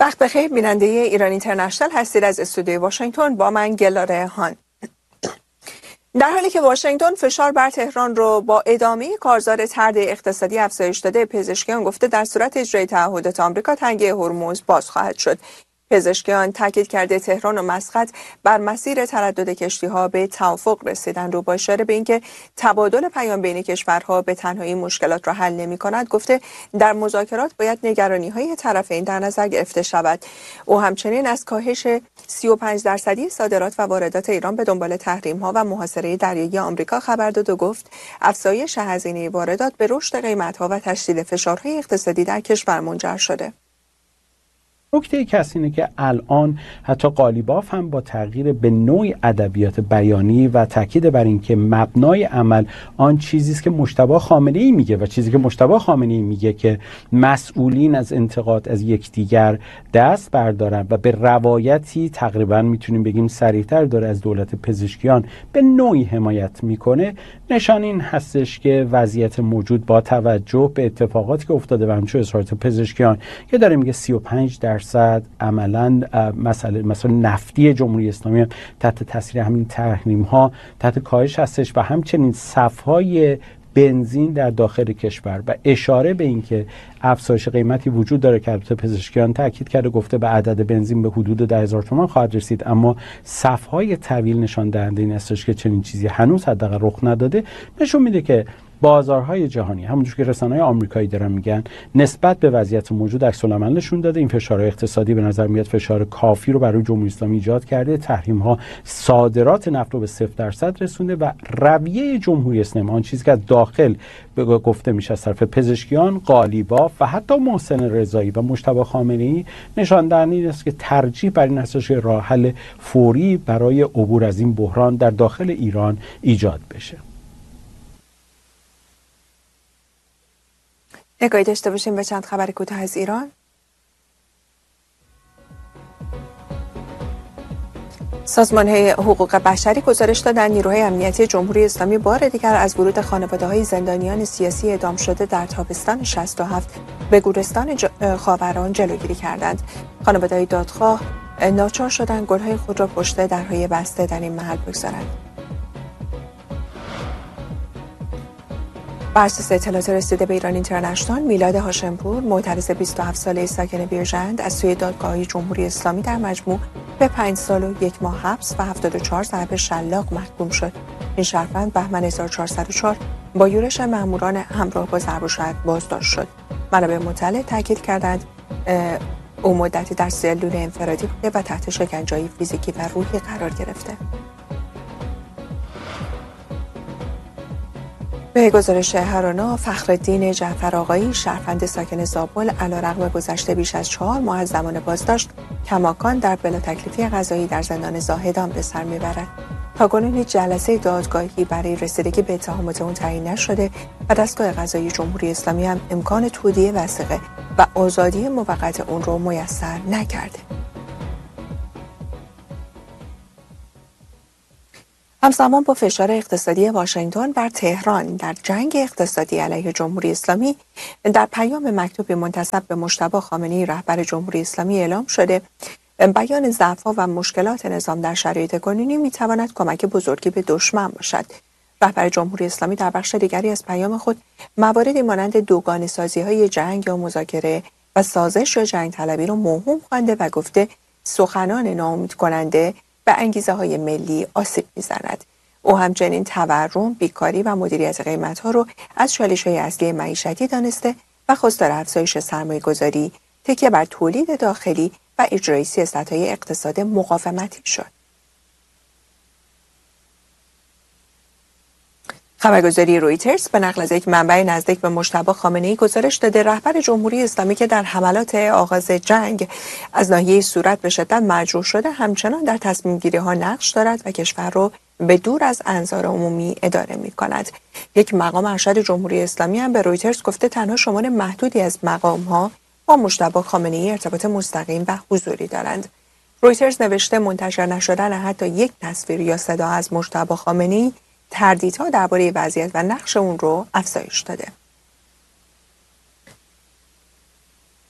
وقت بخیر بیننده ایران اینترنشنال هستید. از استودیوی واشنگتن با من گلاره هان. در حالی که واشنگتن فشار بر تهران رو با ادامه کارزار طرد اقتصادی افزایش داده، پزشکیان گفته در صورت اجرای تعهدات آمریکا تنگه هرمز باز خواهد شد. پزشکیان تاکید کرده تهران و مسقط بر مسیر تردد کشتی‌ها به توافق رسیدند و با اشاره به اینکه تبادل پیام بین کشورها به تنهایی مشکلات را حل نمی‌کند، گفته در مذاکرات باید نگرانی‌های طرفین در نظر گرفته شود. او همچنین از کاهش 35% صادرات و واردات ایران به دنبال تحریم‌ها و محاصره دریایی آمریکا خبر داد و گفت افزایش هزینه واردات به رشد قیمت‌ها و تشدید فشارهای اقتصادی در کشور منجر شده. نکته کسی اینه که الان حتی قالیباف هم با تغییر به نوع ادبیات بیانی و تاکید بر این که مبنای عمل آن چیزی است که مجتبی خامنه‌ای میگه و چیزی که مجتبی خامنه‌ای میگه که مسئولین از انتقاد از یکدیگر دست بردارن و به روایتی تقریبا میتونیم بگیم صریح‌تر داره از دولت پزشکیان به نوعی حمایت میکنه، نشان این هستش که وضعیت موجود با توجه به اتفاقاتی که افتاده و همچنین اظهارات پزشکیان که داره میگه 35% عملاً مثلا نفتی جمهوری اسلامی هم تحت تاثیر همین تحریم ها تحت کاهش هستش و همچنین صفهای بنزین در داخل کشور و اشاره به این که افزایش قیمتی وجود داره که البته پزشکیان تاکید کرده، گفته به عدد بنزین به حدود 10,000 تومان خواهد رسید، اما صفهای طویل نشان دهنده این هستش که چنین چیزی هنوز حداقل رخ نداده. نشون میده که بازارهای جهانی همونجور که رسانه‌های آمریکایی دارن میگن نسبت به وضعیت موجود عکس‌العمل نشون داده. این فشارهای اقتصادی به نظر میاد فشار کافی رو برای جمهوری اسلامی ایجاد کرده. تحریم‌ها صادرات نفت رو به 0% رسونده و رویه جمهوری اسلامی، آن چیزی که از داخل گفته میشه از طرف پزشکیان، قالیباف و حتی محسن رضایی و مجتبی خامنه‌ای، نشان دهنده این است که ترجیح بر این هستش که راه حل فوری برای عبور از این بحران در داخل ایران ایجاد بشه. نگاهی داشته باشیم به چند خبر کوتاه از ایران. سازمان‌های حقوق بشری گزارش دادند نیروهای امنیتی جمهوری اسلامی بار دیگر از ورود خانواده‌های زندانیان سیاسی اعدام شده در تابستان 67 به گورستان خاوران جلوگیری کردند. خانواده‌های دادخواه ناچار شدند گل‌های خود را پشت درهای بسته در این محل بگذارند. بر اساس اطلاعات رسیده به ایران اینترنشنال، میلاد هاشمپور، معترض 27 ساله ساکن بیرجند، از سوی دادگاه جمهوری اسلامی در مجموع به 5 سال و 1 ماه حبس و 74 ضرب شلاق محکوم شد. این شهروند بهمن 1404 با یورش ماموران همراه با ضرب و شتم بازداشت شد. منابع مطلع تاکید کردند او مدتی در سلول انفرادی بوده و تحت شکنجه‌های فیزیکی و روحی قرار گرفته. به گزارش هرانا، فخرالدین جعفر آقایی، شهروند ساکن زابل، علیرغم گذشته بیش از 4 ماه از زمان بازداشت، کماکان در بلا تکلیفی قضایی در زندان زاهدان به سر میبرد. تاکنون هیچ جلسه دادگاهی برای رسیدگی به اتهامات اون تعیین نشده و دستگاه قضایی جمهوری اسلامی هم امکان تودیع وثیقه و آزادی موقت اون رو میسر نکرده. همزمان با فشار اقتصادی واشنگتن بر تهران در جنگ اقتصادی علیه جمهوری اسلامی، در پیام مکتوبی منتسب به مجتبی خامنه‌ای رهبر جمهوری اسلامی اعلام شده بیان ضعف‌ها و مشکلات نظام در شرایط کنونی می‌تواند کمک بزرگی به دشمن باشد. رهبر جمهوری اسلامی در بخش دیگری از پیام خود مواردی مانند دوگانه‌سازی‌های جنگ یا مذاکره و سازش یا جنگ طلبی را موهوم خوانده و گفته سخنان ناامیدکننده به انگیزه‌های ملی آسیب می‌زند. او همچنین تورم، بیکاری و مدیریت قیمت‌ها را از چالش‌های اصلی معیشتی دانسته و خواستار افزایش سرمایه‌گذاری، تکیه بر تولید داخلی و اجرای سیاست‌های اقتصاد مقاومتی شد. خبرگزاری رویترز به نقل از یک منبع نزدیک به مجتبی خامنه‌ای گزارش داده رهبر جمهوری اسلامی که در حملات آغاز جنگ از ناحیه صورت به شدت مجروح شده، همچنان در تصمیم گیری ها نقش دارد و کشور را به دور از انظار عمومی اداره می کند. یک مقام ارشد جمهوری اسلامی هم به رویترز گفته تنها شمار محدودی از مقام ها با مجتبی خامنه‌ای ارتباط مستقیم و حضوری دارند. رویترز نوشته منتشر نشدن حتی یک تصویر یا صدا از مجتبی خامنه‌ای تردیدها درباره وضعیت و نقش اون رو افزایش داده.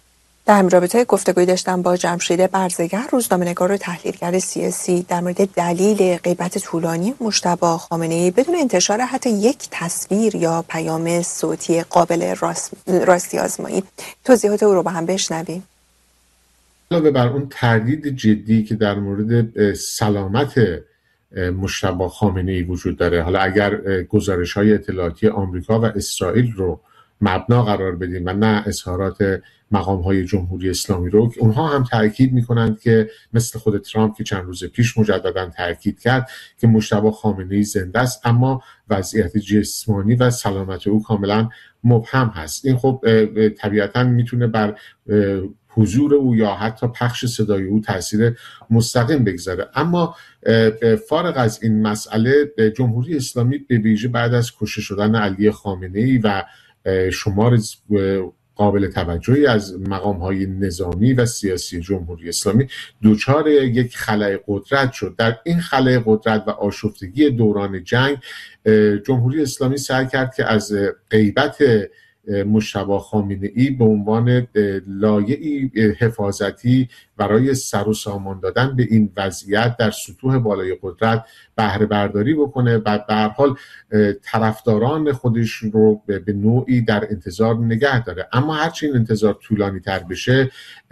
در همین رابطه گفتگوی داشتم با جمشید برزگر، روزنامه‌نگار و تحلیلگر سیاسی، در مورد دلیل غیبت طولانی مجتبی خامنه‌ای بدون انتشار حتی یک تصویر یا پیام صوتی قابل راستی آزمایی. توضیحات او رو با هم بشنویم. علاوه بر اون تردید جدی که در مورد سلامت مجتبی خامنه‌ای وجود داره، حالا اگر گزارش‌های اطلاعاتی آمریکا و اسرائیل رو مبنا قرار بدیم و نه اظهارات مقام‌های جمهوری اسلامی رو، اونها هم تاکید می‌کنند که مثل خود ترامپ که چند روز پیش مجدداً تاکید کرد که مجتبی خامنه‌ای زنده است، اما وضعیت جسمانی و سلامت او کاملاً مبهم هست. این خب طبیعتاً میتونه بر حضور او یا حتی پخش صدای او تاثیر مستقیم بگذاره. اما فارغ از این مسئله، جمهوری اسلامی به ویژه بعد از کشته شدن علی خامنه‌ای و شمار قابل توجهی از مقام‌های نظامی و سیاسی جمهوری اسلامی دوچار یک خلأ قدرت شد. در این خلأ قدرت و آشفتگی دوران جنگ، جمهوری اسلامی سعی کرد که از غیبت مجتبی خامنه‌ای به عنوان لایه‌ای حفاظتی برای سر و سامان دادن به این وضعیت در سطوح بالای قدرت بهره برداری بکنه و به هر حال طرفداران خودش رو به نوعی در انتظار نگه داره. اما هرچی این انتظار طولانی تر بشه،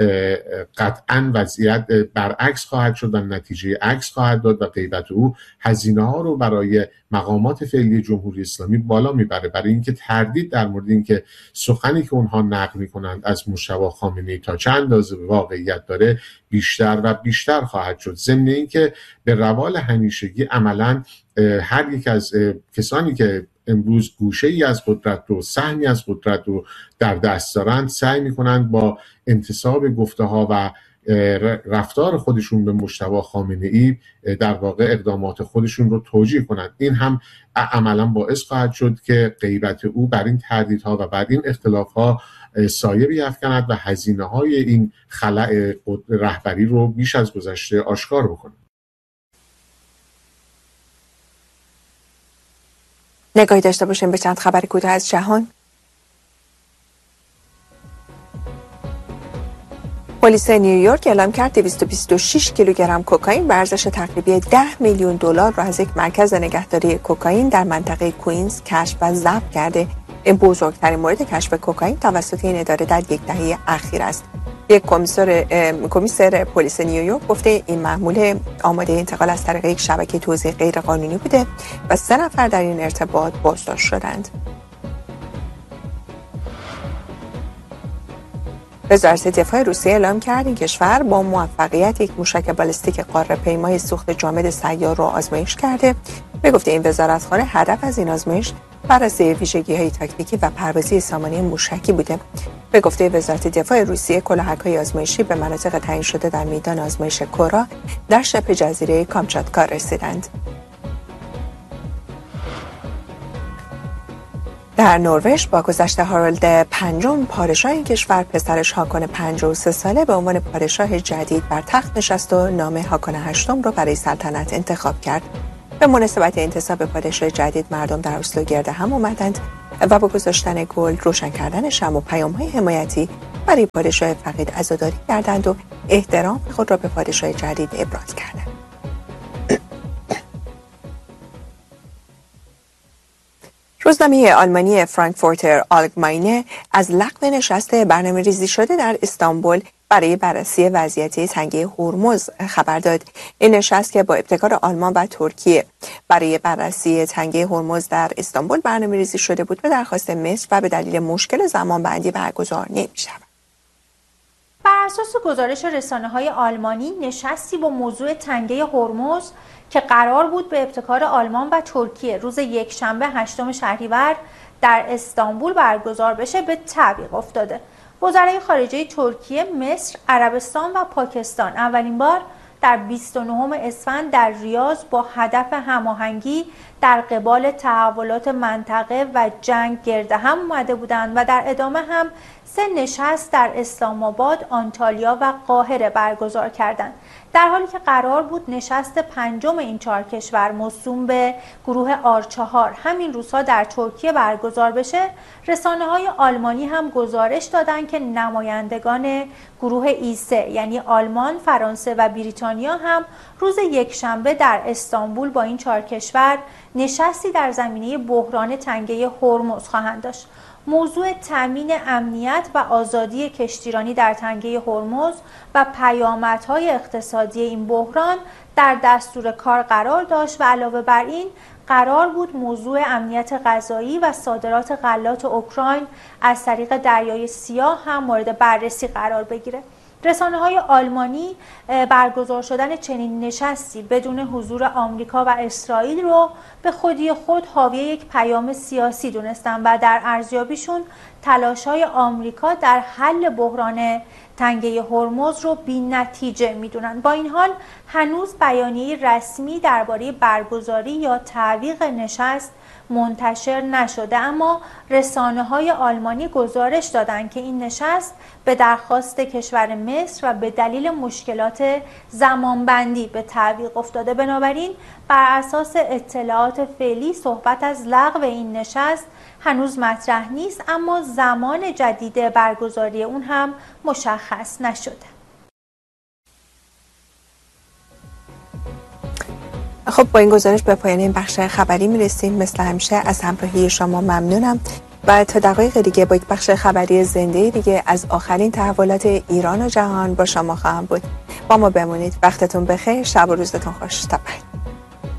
قطعاً وضعیت برعکس خواهد شد و نتیجه عکس خواهد داد و غیبت او هزینه ها رو برای مقامات فعلی جمهوری اسلامی بالا میبره، برای اینکه تردید در مورد اینکه سخنی که اونها نقل میکنند از مجتبی خامنه‌ای تا چند اندازه واقعیت داره بیشتر و بیشتر خواهد شد. ضمن اینکه به روال همیشگی عملاً هر یک از کسانی که امروز گوشه‌ای از قدرت رو، سهمی از قدرت رو در دست دارند، سعی میکنند با انتساب گفته‌ها و رفتار خودشون به مجتبی خامنه‌ای در واقع اقدامات خودشون رو توجیه کنند. این هم عملاً باعث خواهد شد که غیبت او بر این تردیدها و بر این اختلاف‌ها سایه بیفکند و هزینه‌های این خلأ رهبری رو بیش از گذشته آشکار بکنه. نگاهی داشته باشیم به چند خبر کوتاه از جهان. پلیس نیویورک اعلام کرد 226 کیلوگرم کوکائین به ارزش تقریبی 10 میلیون دلار را از یک مرکز نگهداری کوکائین در منطقه کوینز کشف و ضبط کرده. این بزرگترین مورد کشف کوکائین توسط این اداره در یک دهه اخیر است. یک کمیسر پلیس نیویورک گفته این محمول آماده انتقال از طریق یک شبکه توزیع غیرقانونی بوده و 3 نفر در این ارتباط بازداشت شدند. وزارت دفاع روسیه اعلام کرد این کشور با موفقیت یک موشک بالستیک قاره‌پیمای سوخت جامد سیار را آزمایش کرده. به گفته این وزارتخانه، هدف از این آزمایش بررسی ویژگی‌های تاکتیکی و پروازی سامانه موشکی بوده. به گفته وزارت دفاع روسیه، کلاهک‌های آزمایشی به مناطق تعیین شده در میدان آزمایش کورا در شبه جزیره کامچاتکا رسیدند. در نروژ با گذشت هارالد پنجم پادشاه این کشور، پسرش هاکون 53 ساله به عنوان پادشاه جدید بر تخت نشست و نام هاکون هشتم را برای سلطنت انتخاب کرد. به مناسبت انتصاب پادشاه جدید، مردم در اسلو گرد هم آمدند و با گذاشتن گل، روشن کردن شمع و پیام‌های حمایتی برای پادشاه فقید عزاداری کردند و احترام خود را به پادشاه جدید ابراز کردند. روزنامه آلمانی فرانکفورتر آلگماینه از لغو نشست برنامه‌ریزی شده در استانبول برای بررسی وضعیت تنگه هرمز خبر داد. این نشست که با ابتکار آلمان و ترکیه برای بررسی تنگه هرمز در استانبول برنامه‌ریزی شده بود، به درخواست مصر و به دلیل مشکل زمانبندی برگزار نمی‌شود. بر اساس گزارش رسانه‌های آلمانی، نشستی با موضوع تنگه هرمز که قرار بود به ابتکار آلمان و ترکیه روز یکشنبه 8 شهریور در استانبول برگزار بشه به تعویق افتاده. وزرای خارجه ترکیه، مصر، عربستان و پاکستان اولین بار در 29 اسفند در ریاض با هدف هماهنگی در قبال تحولات منطقه و جنگ گرد هم اومده بودند و در ادامه هم 3 نشست در اسلام آباد، آنتالیا و قاهره برگزار کردند. در حالی که قرار بود نشست 5م این 4 کشور موسوم به گروه آر4 همین روزها در ترکیه برگزار بشه، رسانه‌های آلمانی هم گزارش دادند که نمایندگان گروه E3 یعنی آلمان، فرانسه و بریتانیا هم روز یکشنبه در استانبول با این 4 کشور نشستی در زمینه بحران تنگه هرمز خواهند داشت. موضوع تامین امنیت و آزادی کشتیرانی در تنگه هرمز و پیامدهای اقتصادی این بحران در دستور کار قرار داشت و علاوه بر این قرار بود موضوع امنیت غذایی و صادرات غلات اوکراین از طریق دریای سیاه هم مورد بررسی قرار بگیره. رسانه‌های آلمانی برگزار شدن چنین نشستی بدون حضور آمریکا و اسرائیل رو به خودی خود حاوی یک پیام سیاسی دونستن و در ارزیابیشون تلاش‌های آمریکا در حل بحران تنگه هرمز رو بی‌نتیجه میدونن. با این حال هنوز بیانیه رسمی درباره برگزاری یا تعویق نشست منتشر نشده، اما رسانه‌های آلمانی گزارش دادند که این نشست به درخواست کشور مصر و به دلیل مشکلات زمانبندی به تعویق افتاده. بنابراین بر اساس اطلاعات فعلی صحبت از لغو این نشست هنوز مطرح نیست، اما زمان جدید برگزاری اون هم مشخص نشده. خب با این گزارش به پایان این بخش خبری میرسیم. مثل همیشه از همراهی شما ممنونم و تا دقایق دیگه با یک بخش خبری زنده دیگه از آخرین تحولات ایران و جهان با شما خواهم بود. با ما بمونید. وقتتون بخیر، شب و روزتون خوش. تا بعد.